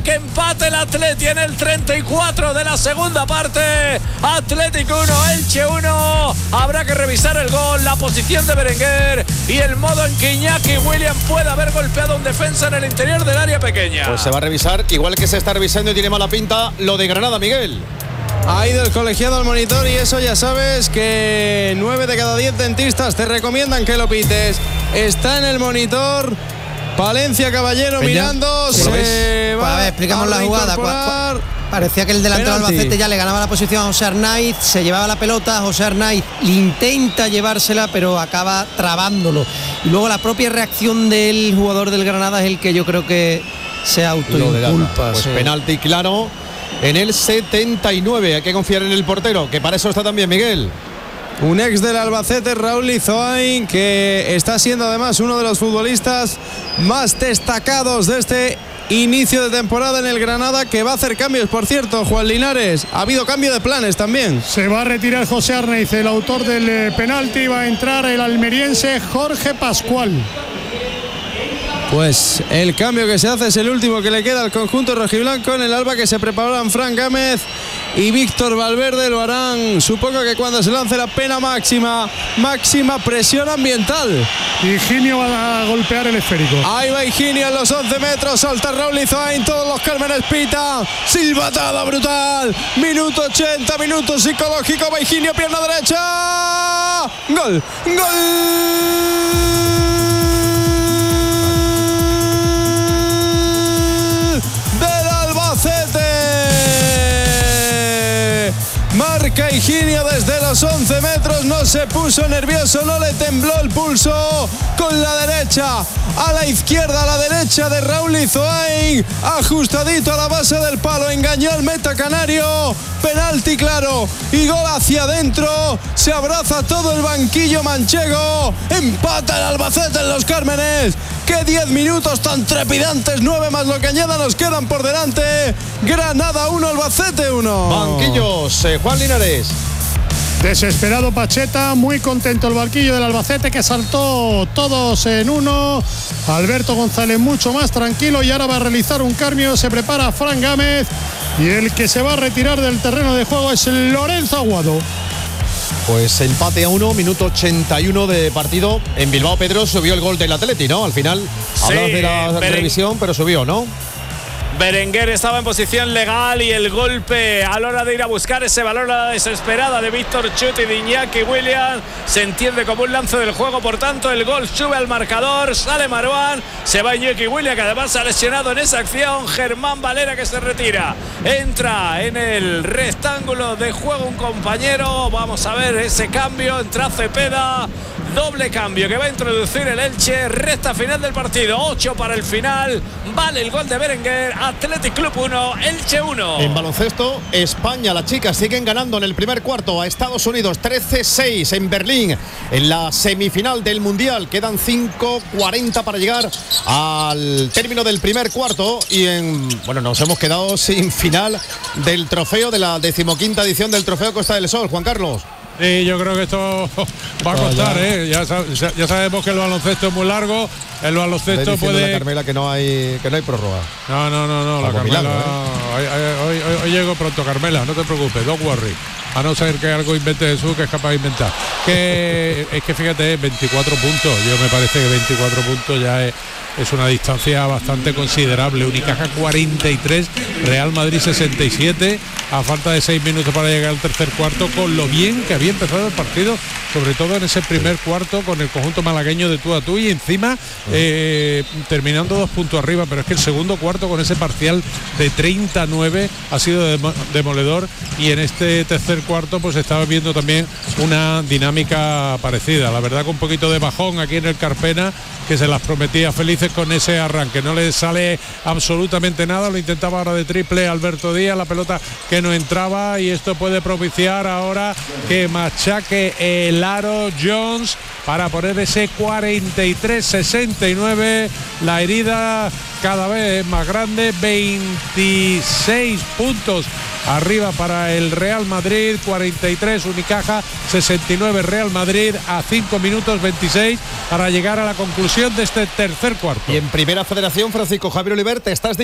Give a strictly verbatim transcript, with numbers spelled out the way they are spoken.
para que empate el Atleti en el treinta y cuatro de la segunda parte. Atlético uno, Elche uno. Habrá que revisar el gol, la posición de Berenguer y el modo en que Iñaki Williams puede haber golpeado a un defensa en el interior del área pequeña. Pues se va a revisar, igual que se está revisando y tiene mala pinta lo de Granada, Miguel. Ha ido el colegiado al monitor y eso ya sabes que nueve de cada diez dentistas te recomiendan que lo pites. Está en el monitor Palencia Caballero Peña, mirando. Se pues va a ver, explicamos la jugada. Parecía que el delantero del Albacete ya le ganaba la posición a José Arnaiz, se llevaba la pelota, José Arnaiz intenta llevársela pero acaba trabándolo. Y luego la propia reacción del jugador del Granada es el que yo creo que se autoinculpa. Pues sí. Penalti claro en el setenta y nueve, hay que confiar en el portero, que para eso está también Miguel. Un ex del Albacete, Raúl Lizoain, que está siendo además uno de los futbolistas más destacados de este inicio de temporada en el Granada, que va a hacer cambios, por cierto, Juan Linares. Ha habido cambio de planes también. Se va a retirar José Arnaiz, el autor del eh, penalti. Va a entrar el almeriense Jorge Pascual. Pues el cambio que se hace es el último que le queda al conjunto rojiblanco en el Alba, que se prepararán Fran Gámez y Víctor Valverde. Lo harán, supongo que cuando se lance la pena máxima, máxima presión ambiental. Higinio va a golpear el esférico. Ahí va Higinio en los once metros, salta Raúl Lizoain, todos los Cármenes pita, silbatada brutal, minuto ochenta, minuto psicológico, va Higinio, pierna derecha, gol, gol. Marca Higinio desde los once metros, no se puso nervioso, no le tembló el pulso, con la derecha, a la izquierda, a la derecha de Raúl Lizoain, ajustadito a la base del palo, engañó al meta canario, penalti claro y gol hacia adentro, se abraza todo el banquillo manchego, empata el Albacete en los Cármenes. ¡Qué diez minutos tan trepidantes! nueve más lo que añada nos quedan por delante. Granada uno, Albacete uno. Banquillos, eh, Juan Linares. Desesperado Pacheta, muy contento el banquillo del Albacete, que saltó todos en uno. Alberto González mucho más tranquilo y ahora va a realizar un cambio. Se prepara Fran Gámez y el que se va a retirar del terreno de juego es Lorenzo Aguado. Pues empate a uno, minuto ochenta y uno de partido. En Bilbao, Pedro, subió el gol del Atleti, ¿no? Al final, sí, hablabas de la Beren- revisión, pero subió, ¿no? Berenguer estaba en posición legal y el golpe a la hora de ir a buscar ese balón a la desesperada de Víctor Chut y de Iñaki Williams se entiende como un lance del juego, por tanto el gol sube al marcador, sale Marouane, se va Iñaki Williams, que además se ha lesionado en esa acción. Germán Valera, que se retira, entra en el rectángulo de juego un compañero. Vamos a ver ese cambio, entra Cepeda, doble cambio que va a introducir el Elche, recta final del partido, ocho para el final, vale el gol de Berenguer. Athletic Club uno, Elche uno. En baloncesto, España, las chicas siguen ganando en el primer cuarto a Estados Unidos, trece seis en Berlín, en la semifinal del Mundial. Quedan cinco cuarenta para llegar al término del primer cuarto y en, bueno, nos hemos quedado sin final del trofeo de la decimoquinta edición del Trofeo Costa del Sol. Juan Carlos. Sí, yo creo que esto va a costar, ¿eh? Ya, ya sabemos que el baloncesto es muy largo. El baloncesto puede. La Carmela que no hay que no hay prórroga. No, no, no, no. La Carmela. Milagro, ¿eh? hoy, hoy, hoy, hoy llego pronto, Carmela. No te preocupes, don't worry. A no ser que algo invente Jesús, que es capaz de inventar. Que es que fíjate, veinticuatro puntos. Yo me parece que veinticuatro puntos ya es. Es una distancia bastante considerable. Unicaja cuarenta y tres, Real Madrid sesenta y siete, a falta de seis minutos para llegar al tercer cuarto, con lo bien que había empezado el partido, sobre todo en ese primer cuarto con el conjunto malagueño de tú a tú y encima eh, terminando dos puntos arriba, pero es que el segundo cuarto con ese parcial de treinta a nueve ha sido demoledor y en este tercer cuarto pues estaba viendo también una dinámica parecida. La verdad, con un poquito de bajón aquí en el Carpena, que se las prometía felices con ese arranque, no le sale absolutamente nada. Lo intentaba ahora de triple Alberto Díaz, la pelota que no entraba, y esto puede propiciar ahora que machaque el aro Jones para poner ese cuarenta y tres sesenta y nueve. La herida cada vez más grande, veintiséis puntos arriba para el Real Madrid, cuarenta y tres Unicaja, sesenta y nueve Real Madrid, a cinco minutos veintiséis para llegar a la conclusión de este tercer cuarto. Y en Primera Federación, Francisco Javier Oliver, te estás